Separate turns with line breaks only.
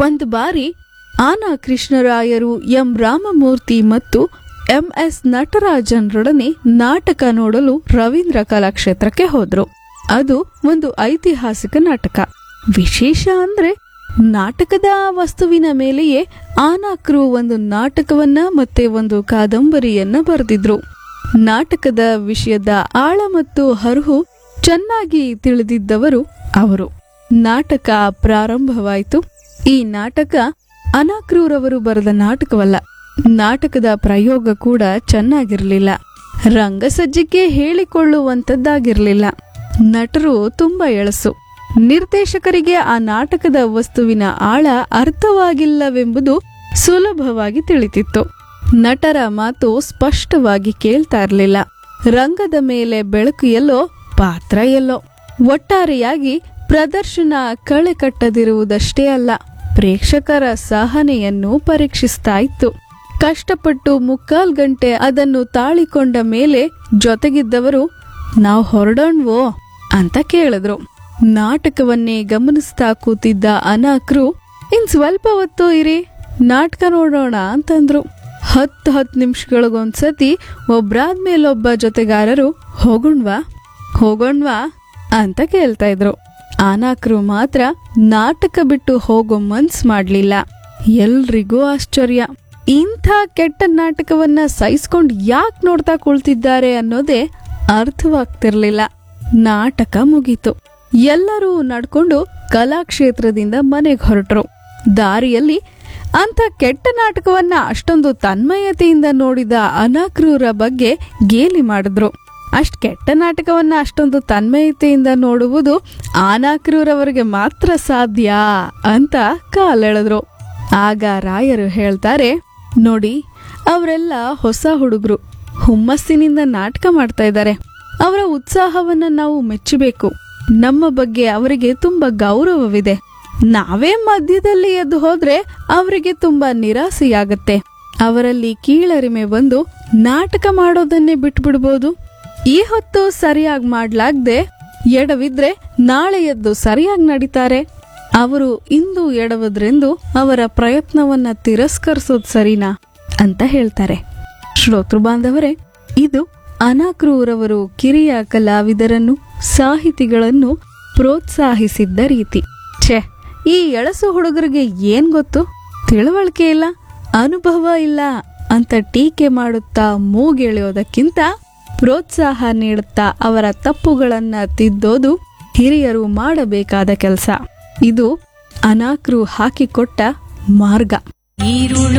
ಒಂದು ಬಾರಿ ಆನಾ ಕೃಷ್ಣರಾಯರು, ಎಂ ರಾಮಮೂರ್ತಿ ಮತ್ತು MS ನಟರಾಜನ್ರೊಡನೆ ನಾಟಕ ನೋಡಲು ರವೀಂದ್ರ ಕಲಾಕ್ಷೇತ್ರಕ್ಕೆ ಹೋದ್ರು. ಅದು ಒಂದು ಐತಿಹಾಸಿಕ ನಾಟಕ. ವಿಶೇಷ ಅಂದ್ರೆ ನಾಟಕದ ವಸ್ತುವಿನ ಮೇಲೆಯೇ ಆನಾಕ್ರು ಒಂದು ನಾಟಕವನ್ನ ಮತ್ತೆ ಒಂದು ಕಾದಂಬರಿಯನ್ನ ಬರೆದಿದ್ರು. ನಾಟಕದ ವಿಷಯದ ಆಳ ಮತ್ತು ಹರಹು ಚೆನ್ನಾಗಿ ತಿಳಿದಿದ್ದವರು ಅವರು. ನಾಟಕ ಪ್ರಾರಂಭವಾಯಿತು. ಈ ನಾಟಕ ಅನಾಕ್ರೂರವರು ಬರೆದ ನಾಟಕವಲ್ಲ. ನಾಟಕದ ಪ್ರಯೋಗ ಕೂಡ ಚೆನ್ನಾಗಿರ್ಲಿಲ್ಲ. ರಂಗಸಜ್ಜಿಕೆ ಹೇಳಿಕೊಳ್ಳುವಂತದ್ದಾಗಿರ್ಲಿಲ್ಲ. ನಟರು ತುಂಬಾ ಎಳಸು. ನಿರ್ದೇಶಕರಿಗೆ ಆ ನಾಟಕದ ವಸ್ತುವಿನ ಆಳ ಅರ್ಥವಾಗಿಲ್ಲವೆಂಬುದು ಸುಲಭವಾಗಿ ತಿಳಿತಿತ್ತು. ನಟರ ಮಾತು ಸ್ಪಷ್ಟವಾಗಿ ಕೇಳ್ತಾ ಇರಲಿಲ್ಲ. ರಂಗದ ಮೇಲೆ ಬೆಳಕು ಎಲ್ಲೋ, ಪಾತ್ರ ಎಲ್ಲೋ. ಒಟ್ಟಾರೆಯಾಗಿ ಪ್ರದರ್ಶನ ಕಳೆ ಕಟ್ಟದಿರುವುದಷ್ಟೇ ಅಲ್ಲ, ಪ್ರೇಕ್ಷಕರ ಸಹನೆಯನ್ನು ಪರೀಕ್ಷಿಸ್ತಾ ಇತ್ತು. ಕಷ್ಟಪಟ್ಟು 3/4 ಗಂಟೆ ಅದನ್ನು ತಾಳಿಕೊಂಡ ಮೇಲೆ ಜೊತೆಗಿದ್ದವರು ನಾವು ಹೊರಡೋಣ್ವೋ ಅಂತ ಕೇಳಿದ್ರು. ನಾಟಕವನ್ನೇ ಗಮನಿಸ್ತಾ ಕೂತಿದ್ದ ಅನಾಕ್ರು ಇನ್ ಸ್ವಲ್ಪ ಹೊತ್ತು ಇರಿ, ನಾಟಕ ನೋಡೋಣ ಅಂತಂದ್ರು. 10 ನಿಮಿಷಗಳಿಗೊಂದ್ಸತಿ ಒಬ್ರಾದ್ಮೇಲೊಬ್ಬ ಜೊತೆಗಾರರು ಹೋಗೋಣ್ವಾ ಅಂತ ಕೇಳ್ತಾ ಇದ್ರು. ಅನಾಕ್ರು ಮಾತ್ರ ನಾಟಕ ಬಿಟ್ಟು ಹೋಗೋ ಮನ್ಸ್ ಮಾಡ್ಲಿಲ್ಲ. ಎಲ್ರಿಗೂ ಆಶ್ಚರ್ಯ. ಇಂಥ ಕೆಟ್ಟ ನಾಟಕವನ್ನ ಸಹಿಸ್ಕೊಂಡು ಯಾಕೆ ನೋಡ್ತಾ ಕುಳ್ತಿದ್ದಾರೆ ಅನ್ನೋದೇ ಅರ್ಥವಾಗ್ತಿರ್ಲಿಲ್ಲ. ನಾಟಕ ಮುಗೀತು. ಎಲ್ಲರೂ ನಡ್ಕೊಂಡು ಕಲಾಕ್ಷೇತ್ರದಿಂದ ಮನೆಗೆ ಹೊರಟರು. ದಾರಿಯಲ್ಲಿ ಅಂಥ ಕೆಟ್ಟ ನಾಟಕವನ್ನ ಅಷ್ಟೊಂದು ತನ್ಮಯತೆಯಿಂದ ನೋಡಿದ ಅನಾಕ್ರೂರ ಬಗ್ಗೆ ಗೇಲಿ ಮಾಡಿದ್ರು. ಅಷ್ಟ್ ಕೆಟ್ಟ ನಾಟಕವನ್ನ ಅಷ್ಟೊಂದು ತನ್ಮಯತೆಯಿಂದ ನೋಡುವುದು ಅನಾಕ್ರೂರವರಿಗೆ ಮಾತ್ರ ಸಾಧ್ಯ ಅಂತ ಕಾಲೆಳೆದ್ರು. ಆಗ ರಾಯರು ಹೇಳ್ತಾರೆ, ನೋಡಿ, ಅವರೆಲ್ಲ ಹೊಸ ಹುಡುಗರು, ಹುಮ್ಮಸ್ಸಿನಿಂದ ನಾಟಕ ಮಾಡ್ತಾ ಇದ್ದಾರೆ. ಅವರ ಉತ್ಸಾಹವನ್ನ ನಾವು ಮೆಚ್ಚಬೇಕು. ನಮ್ಮ ಬಗ್ಗೆ ಅವರಿಗೆ ತುಂಬಾ ಗೌರವವಿದೆ. ನಾವೇ ಮಧ್ಯದಲ್ಲಿ ಎದ್ದು ಹೋದ್ರೆ ಅವರಿಗೆ ತುಂಬಾ ನಿರಾಸೆಯಾಗತ್ತೆ. ಅವರಲ್ಲಿ ಕೀಳರಿಮೆ ಬಂದು ನಾಟಕ ಮಾಡೋದನ್ನೇ ಬಿಟ್ಬಿಡ್ಬೋದು. ಈ ಹೊತ್ತು ಸರಿಯಾಗಿ ಮಾಡ್ಲಾಗ್ದೆ ಎಡವಿದ್ರೆ ನಾಳೆ ಎದ್ದು ಸರಿಯಾಗಿ ನಡೀತಾರೆ. ಅವರು ಇಂದು ಎಡವದ್ರೆಂದು ಅವರ ಪ್ರಯತ್ನವನ್ನ ತಿರಸ್ಕರಿಸೋದು ಸರಿನಾ ಅಂತ ಹೇಳ್ತಾರೆ. ಶ್ರೋತೃ ಬಾಂಧವರೇ, ಇದು ಅನಾಕ್ರೂರವರು ಕಿರಿಯ ಕಲಾವಿದರನ್ನು, ಸಾಹಿತಿಗಳನ್ನು ಪ್ರೋತ್ಸಾಹಿಸಿದ್ದ ರೀತಿ. ಈ ಎಳಸು ಹುಡುಗರಿಗೆ ಏನ್ ಗೊತ್ತು, ತಿಳುವಳಿಕೆ ಇಲ್ಲ, ಅನುಭವ ಇಲ್ಲ ಅಂತ ಟೀಕೆ ಮಾಡುತ್ತಾ ಮೂಗೆಳೆಯೋದಕ್ಕಿಂತ ಪ್ರೋತ್ಸಾಹ ನೀಡುತ್ತಾ ಅವರ ತಪ್ಪುಗಳನ್ನ ತಿದ್ದೋದು ಹಿರಿಯರು ಮಾಡಬೇಕಾದ ಕೆಲಸ. ಇದು ಅನಾಕ್ರು ಹಾಕಿಕೊಟ್ಟ ಮಾರ್ಗ.